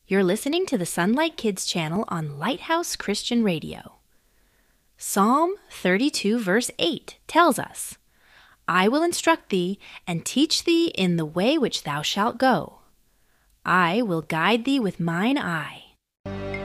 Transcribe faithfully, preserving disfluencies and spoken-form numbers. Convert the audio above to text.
You're listening to the Sunlight Kids channel on Lighthouse Christian Radio. Psalm thirty-two verse eight tells us, I will instruct thee and teach thee in the way which thou shalt go. I will guide thee with mine eye.